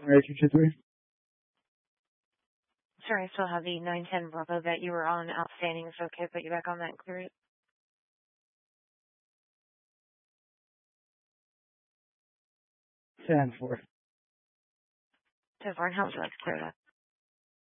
Alright, 223. Sorry, I still have the 910 Bravo that you were on outstanding, so okay, put you back on that and clear it. 10-4. 10-4, and how would you like to clear that?